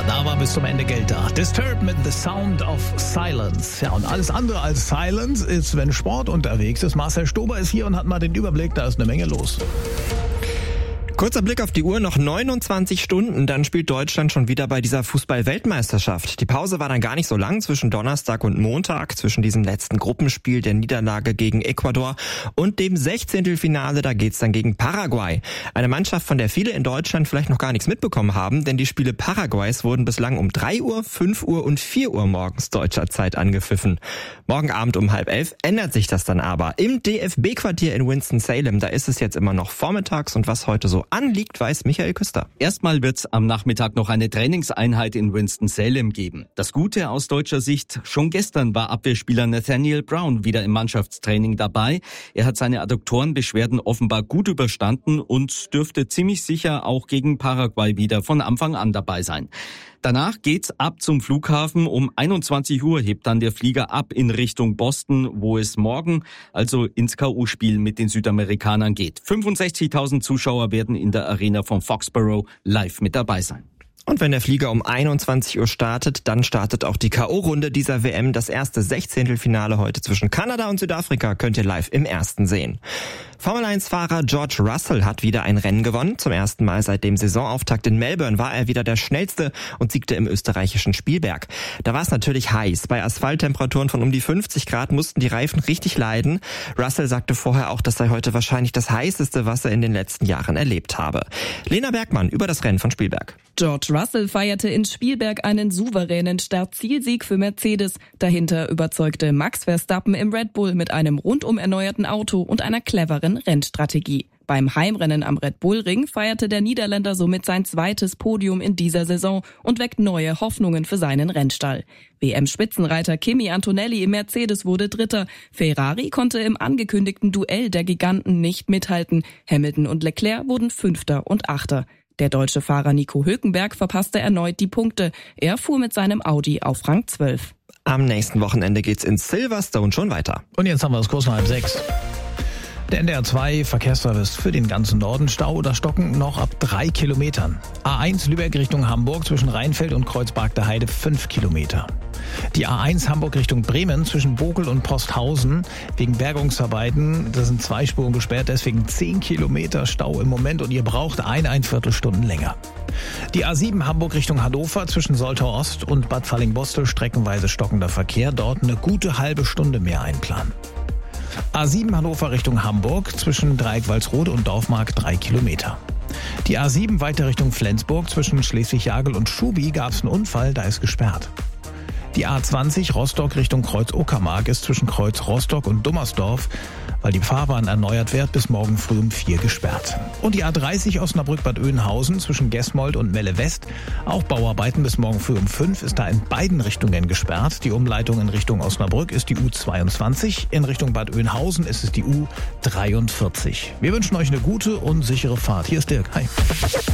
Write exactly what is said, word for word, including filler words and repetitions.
da war bis zum Ende Geld da. Disturbed mit The Sound of Silence. Ja, und alles andere als Silence ist, wenn Sport unterwegs ist. Marcel Stober ist hier und hat mal den Überblick, da ist eine Menge los. Kurzer Blick auf die Uhr, noch neunundzwanzig Stunden, dann spielt Deutschland schon wieder bei dieser Fußball-Weltmeisterschaft. Die Pause war dann gar nicht so lang zwischen Donnerstag und Montag, zwischen diesem letzten Gruppenspiel der Niederlage gegen Ecuador und dem Sechzehntelfinale, da geht's dann gegen Paraguay. Eine Mannschaft, von der viele in Deutschland vielleicht noch gar nichts mitbekommen haben, denn die Spiele Paraguays wurden bislang um drei Uhr, fünf Uhr und vier Uhr morgens deutscher Zeit angepfiffen. Morgen Abend um halb elf ändert sich das dann aber. Im D F B-Quartier in Winston-Salem, da ist es jetzt immer noch vormittags und was heute so anliegt, weiß Michael Küster. Erstmal wird's am Nachmittag noch eine Trainingseinheit in Winston-Salem geben. Das Gute aus deutscher Sicht, schon gestern war Abwehrspieler Nathaniel Brown wieder im Mannschaftstraining dabei. Er hat seine Adduktorenbeschwerden offenbar gut überstanden und dürfte ziemlich sicher auch gegen Paraguay wieder von Anfang an dabei sein. Danach geht's ab zum Flughafen. Um einundzwanzig Uhr hebt dann der Flieger ab in Richtung Boston, wo es morgen also ins K O-Spiel mit den Südamerikanern geht. fünfundsechzigtausend Zuschauer werden in der Arena von Foxborough live mit dabei sein. Und wenn der Flieger um einundzwanzig Uhr startet, dann startet auch die K O-Runde dieser W M. Das erste Sechzehntelfinale heute zwischen Kanada und Südafrika könnt ihr live im ersten sehen. Formel eins Fahrer George Russell hat wieder ein Rennen gewonnen. Zum ersten Mal seit dem Saisonauftakt in Melbourne war er wieder der Schnellste und siegte im österreichischen Spielberg. Da war es natürlich heiß. Bei Asphalttemperaturen von um die fünfzig Grad mussten die Reifen richtig leiden. Russell sagte vorher auch, das sei heute wahrscheinlich das heißeste, was er in den letzten Jahren erlebt habe. Lena Bergmann über das Rennen von Spielberg. George Russell feierte in Spielberg einen souveränen Start-Zielsieg für Mercedes. Dahinter überzeugte Max Verstappen im Red Bull mit einem rundum erneuerten Auto und einer cleveren Rennstrategie. Beim Heimrennen am Red Bull Ring feierte der Niederländer somit sein zweites Podium in dieser Saison und weckt neue Hoffnungen für seinen Rennstall. W M-Spitzenreiter Kimi Antonelli im Mercedes wurde Dritter. Ferrari konnte im angekündigten Duell der Giganten nicht mithalten. Hamilton und Leclerc wurden Fünfter und Achter. Der deutsche Fahrer Nico Hülkenberg verpasste erneut die Punkte. Er fuhr mit seinem Audi auf Rang zwölf. Am nächsten Wochenende geht's in Silverstone schon weiter. Und jetzt haben wir das Kurs nach halb sechs. Der N D R zwei Verkehrsservice für den ganzen Norden. Stau oder Stocken noch ab drei Kilometern. A eins Lübeck Richtung Hamburg zwischen Rheinfeld und Kreuzberg der Heide fünf Kilometer. Die A eins Hamburg Richtung Bremen zwischen Bokel und Posthausen wegen Bergungsarbeiten. Da sind zwei Spuren gesperrt, deswegen zehn Kilometer Stau im Moment und ihr braucht ein, ein Viertelstunden länger. Die A sieben Hamburg Richtung Hannover zwischen Soltau Ost und Bad Fallingbostel streckenweise stockender Verkehr. Dort eine gute halbe Stunde mehr einplanen. A sieben Hannover Richtung Hamburg zwischen Dreieck-Walsrode und Dorfmark drei Kilometer. Die A sieben weiter Richtung Flensburg zwischen Schleswig-Jagel und Schubi gab es einen Unfall, da ist gesperrt. Die A zwanzig Rostock Richtung Kreuz-Uckermark ist zwischen Kreuz Rostock und Dummersdorf, weil die Fahrbahn erneuert wird, bis morgen früh um vier gesperrt. Und die A dreißig Osnabrück-Bad Oeynhausen zwischen Gesmold und Melle West, auch Bauarbeiten bis morgen früh um fünf, ist da in beiden Richtungen gesperrt. Die Umleitung in Richtung Osnabrück ist die U zweiundzwanzig, in Richtung Bad Oeynhausen ist es die U dreiundvierzig. Wir wünschen euch eine gute und sichere Fahrt. Hier ist Dirk. Hi.